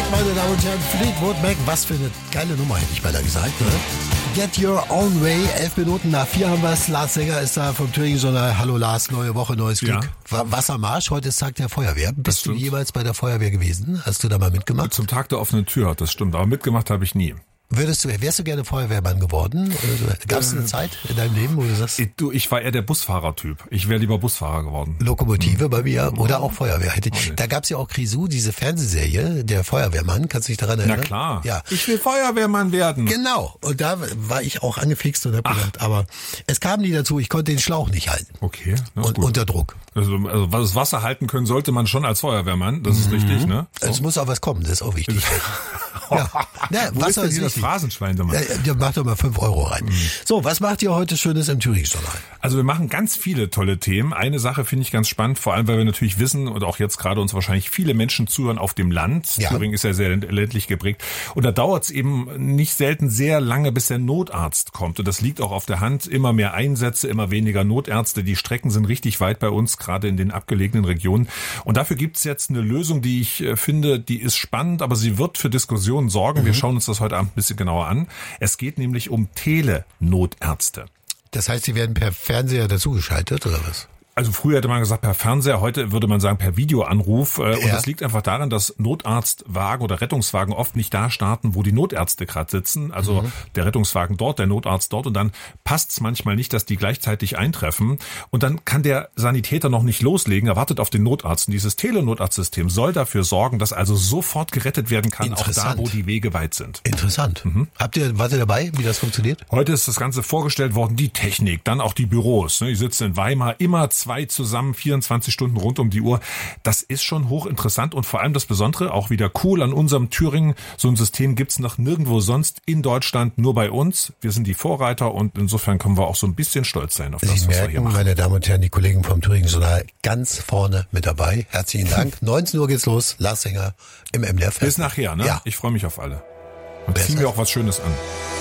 Meine Damen und Herren, Fleetwood Mac, was für eine geile Nummer, hätte ich beinahe gesagt. Ne? Get Your Own Way, 11 Minuten nach 4 haben wir es. Lars Sänger ist da vom Thüringen-Journal. Hallo Lars, neue Woche, neues Glück. Wassermarsch, heute ist Tag der Feuerwehr. Bist du jeweils bei der Feuerwehr gewesen? Hast du da mal mitgemacht? Zum Tag der offenen Tür, das stimmt, aber mitgemacht habe ich nie. Wärst du gerne Feuerwehrmann geworden? Gab es eine Zeit in deinem Leben, wo du sagst... Ich war eher der Busfahrertyp. Ich wäre lieber Busfahrer geworden. Lokomotive bei mir oder auch Feuerwehr. Da gab es ja auch Grisou, diese Fernsehserie, der Feuerwehrmann. Kannst du dich daran erinnern? Na klar. Ja. Ich will Feuerwehrmann werden. Genau. Und da war ich auch angefixt und hab gedacht, aber es kam nie dazu, ich konnte den Schlauch nicht halten. Okay. Und gut. Unter Druck. Also was Wasser halten können sollte man schon als Feuerwehrmann. Das ist richtig, ne? So. Es muss auch was kommen, das ist auch wichtig. Ja. Wo Wasser ist denn das Phrasenschwein da mal? Ja, mach doch mal 5 Euro rein. So, was macht ihr heute Schönes im Thüringen-Journal? Also wir machen ganz viele tolle Themen. Eine Sache finde ich ganz spannend, vor allem weil wir natürlich wissen und auch jetzt gerade uns wahrscheinlich viele Menschen zuhören auf dem Land. Ja. Thüringen ist ja sehr ländlich geprägt. Und da dauert es eben nicht selten sehr lange, bis der Notarzt kommt. Und das liegt auch auf der Hand. Immer mehr Einsätze, immer weniger Notärzte. Die Strecken sind richtig weit bei uns, gerade in den abgelegenen Regionen. Und dafür gibt es jetzt eine Lösung, die ich finde, die ist spannend, aber sie wird für Diskussionen sorgen. Wir schauen uns das heute Abend ein bisschen genauer an. Es geht nämlich um Telenotärzte. Das heißt, sie werden per Fernseher dazugeschaltet, oder was? Also früher hätte man gesagt per Fernseher, heute würde man sagen per Videoanruf. Und das liegt einfach daran, dass Notarztwagen oder Rettungswagen oft nicht da starten, wo die Notärzte gerade sitzen. Also der Rettungswagen dort, der Notarzt dort. Und dann passt es manchmal nicht, dass die gleichzeitig eintreffen. Und dann kann der Sanitäter noch nicht loslegen, er wartet auf den Notarzt. Und dieses Telenotarztsystem soll dafür sorgen, dass also sofort gerettet werden kann, auch da, wo die Wege weit sind. Interessant. Wart ihr dabei, wie das funktioniert? Heute ist das Ganze vorgestellt worden, die Technik, dann auch die Büros. Die sitzen in Weimar, immer 2 zusammen, 24 Stunden rund um die Uhr. Das ist schon hochinteressant und vor allem das Besondere, auch wieder cool an unserem Thüringen. So ein System gibt's noch nirgendwo sonst in Deutschland, nur bei uns. Wir sind die Vorreiter und insofern können wir auch so ein bisschen stolz sein auf das, was wir hier machen. Meine Damen und Herren, die Kollegen vom Thüringen-Journal ganz vorne mit dabei. Herzlichen Dank. 19 Uhr geht's los. Lars Sänger im MDR Fest. Bis nachher, ne? Ja. Ich freue mich auf alle. Und ziehen wir auch was Schönes an.